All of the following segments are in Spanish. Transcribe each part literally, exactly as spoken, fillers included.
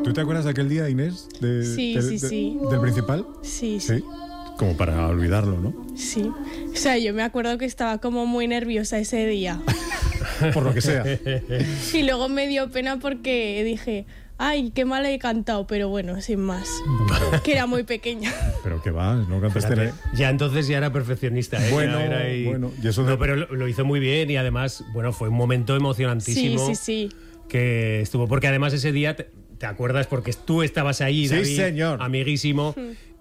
¿Tú te acuerdas de aquel día, Inés? De, Sí, de, sí, de, sí. ¿Del principal? Sí, sí, Sí. Como para olvidarlo, ¿no? sí. O sea, yo me acuerdo que estaba como muy nerviosa ese día. Por lo que sea. Y luego me dio pena porque dije, ay, qué mal he cantado, pero bueno, sin más. Que era muy pequeña. Pero que va, no cantaste... Fíjate, ya entonces ya era perfeccionista, ¿eh? Bueno, Ya era ahí- bueno, y eso de- No, pero lo, lo hizo muy bien y además, bueno, fue un momento Sí, emocionantísimo. sí, sí. Que estuvo, porque además ese día, te, te acuerdas, porque tú estabas ahí, Sí, David, señor. amiguísimo,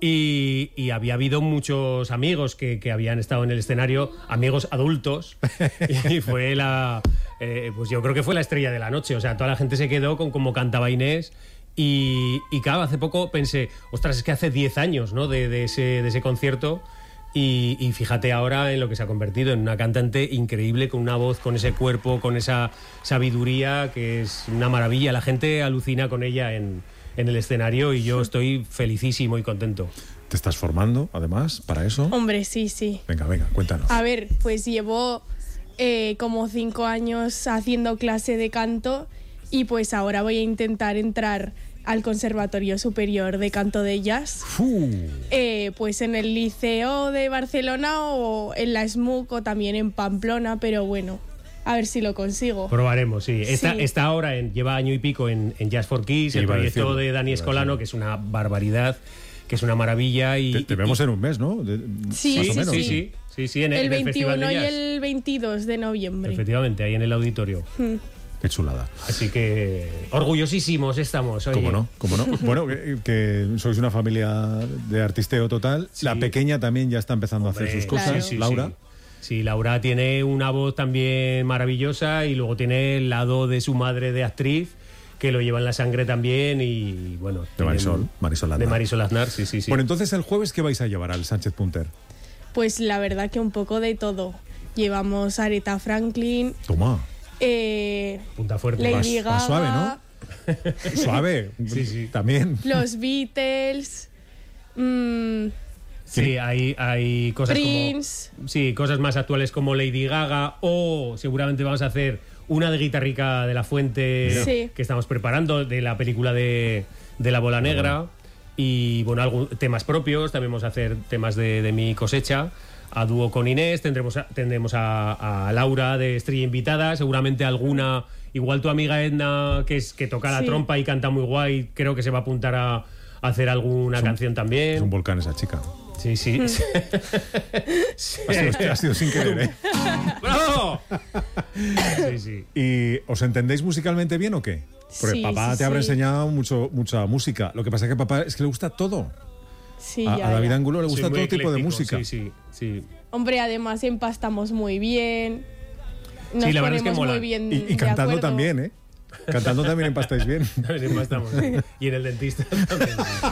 y, y había habido muchos amigos que, que habían estado en el escenario, amigos adultos, y fue la, eh, pues yo creo que fue la estrella de la noche, o sea, toda la gente se quedó con cómo cantaba Inés. Y, y claro, hace poco pensé, ostras, es que hace diez años, ¿no? de, de, ese, de ese concierto. Y, y fíjate ahora en lo que se ha convertido, en una cantante increíble, con una voz, con ese cuerpo, con esa sabiduría, que es una maravilla. La gente alucina con ella en, en el escenario y yo estoy felicísimo y contento. ¿Te estás formando, además, para eso? Hombre, sí, sí. Venga, venga, cuéntanos. A ver, pues llevo eh, como cinco años haciendo clase de canto y pues ahora voy a intentar entrar al Conservatorio Superior de Canto de Jazz, Fu. eh, pues en el Liceo de Barcelona o en la S M U C o también en Pamplona, pero bueno, a ver si lo consigo. Probaremos, sí. Está, Sí. está ahora, en, lleva año y pico en, en Jazz for Kids, el Iba a proyecto decirlo, de Dani iba a Escolano, decirlo. que es una barbaridad, que es una maravilla. Y, Te, te y- vemos en un mes, ¿no? De- Sí, más sí, o menos. sí, sí, sí, sí, en el, El en el Festival veintiuno de y Jazz. el veintidós de noviembre. Efectivamente, ahí en el auditorio. Qué chulada. Así que orgullosísimos estamos. Oye. ¿Cómo no? ¿Cómo no? Bueno, que, que sois una familia de artisteo total. Sí. La pequeña también ya está empezando a hacer Hombre, sus cosas. Claro. sí, sí, Laura. Sí. Sí, Laura tiene una voz también maravillosa y luego tiene el lado de su madre de actriz, que lo lleva en la sangre también y bueno... De Marisol, Marisol Aznar. De Marisol Aznar, sí, sí, sí. Bueno, entonces el jueves, ¿qué vais a llevar al Sánchez Punter? Pues la verdad que un poco de todo. Llevamos a Aretha Franklin, Toma. eh, Punta fuerte. Lady Más- Gaga, más suave, ¿no? Suave. Sí, sí. También. los Beatles, mm, Sí, hay, hay cosas Prince. como... Sí, cosas más actuales como Lady Gaga o seguramente vamos a hacer una de Guitarrica de la Fuente Sí. que estamos preparando de la película de, de La Bola Negra y bueno, algún, temas propios, también vamos a hacer temas de, de mi cosecha a dúo con Inés, tendremos a, tendremos a, a Laura de estrella invitada, seguramente alguna, igual tu amiga Edna que, es, que toca la Sí. trompa y canta muy guay, creo que se va a apuntar a, a hacer alguna Es un- canción también. Es un volcán esa chica. Sí, sí. Sí. Ha sido, ha sido sin querer, ¿eh? ¡Bravo! Sí, sí. ¿Y os entendéis musicalmente bien o qué? Porque Sí, papá sí, te habrá sí. enseñado mucho, mucha música. Lo que pasa es que papá es que le gusta todo. Sí, A, ya, a David ya. Angulo le Soy gusta muy todo tipo de ecléctico, música. Sí, sí, sí. Hombre, además empastamos muy bien. Nos Sí, la verdad es que ponemos mola. muy bien Y, y de cantando acuerdo. también, ¿eh? Cantando también empastáis bien. También empastamos. Y en el dentista también.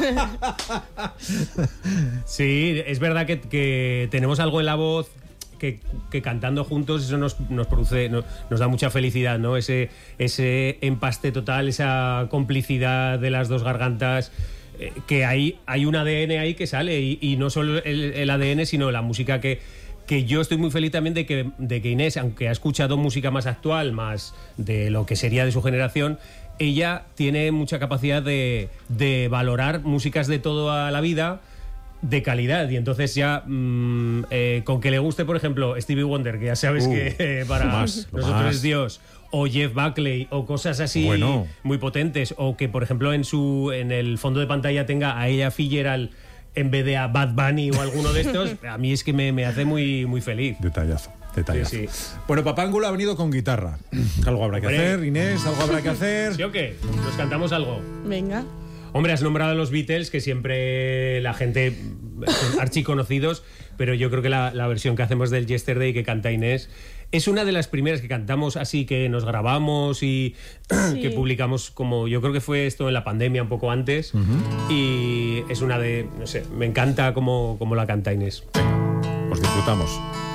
Sí, es verdad que, que tenemos algo en la voz que, que cantando juntos eso nos, nos produce, nos, nos da mucha felicidad, ¿no? Ese, ese empaste total, esa complicidad de las dos gargantas. eh, Que hay, hay un A D N ahí que sale y, y no solo el, el A D N, sino la música que, que yo estoy muy feliz también de que, de que Inés, aunque ha escuchado música más actual, más de lo que sería de su generación, ella tiene mucha capacidad de, de valorar músicas de toda la vida de calidad y entonces ya mmm, eh, con que le guste, por ejemplo, Stevie Wonder, que ya sabes Uh, que eh, para lo más, lo nosotros más. es Dios, o Jeff Buckley o cosas así Bueno. muy potentes, o que por ejemplo en su en el fondo de pantalla tenga a ella Fitzgerald en vez de a Bad Bunny o alguno de estos, a mí es que me, me hace muy, muy feliz. Detallazo, detallazo. Sí, sí. Bueno, papá Angulo ha venido con guitarra. Algo habrá que Hombre. hacer, Inés, algo habrá que hacer. ¿Sí o qué? ¿Nos cantamos algo? Venga. Hombre, has nombrado a los Beatles, que siempre la gente son archiconocidos, pero yo creo que la, la versión que hacemos del Yesterday que canta Inés es una de las primeras que cantamos así, que nos grabamos y Sí. que publicamos, como yo creo que fue esto en la pandemia un poco antes, y es una de, no sé, me encanta cómo, cómo la canta Inés. Os disfrutamos.